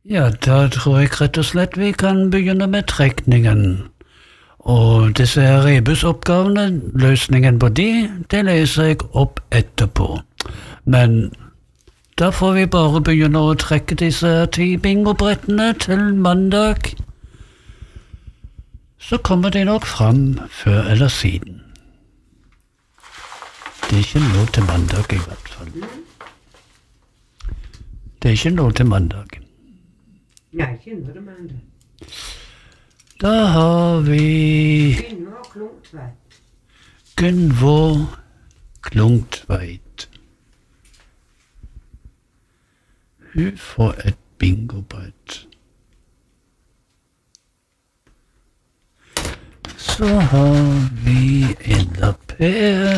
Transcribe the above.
Ja, da tror jeg rett og slett vi kan begynne med trekningen. Og disse her rebusoppgavene, løsningen på det leser jeg opp etterpå. Men da får vi bare begynne å trekke disse 10 bingobrettene til mandag. Så kommer de nok fram før eller siden. Det er ikke noe til mandag i hvert fall. Det er ikke noe til mandag. Nei, ikke noe til mandag. Da har vi Gunvor Klungtveit. Hun får et bingobrett. Så har vi Ella Per.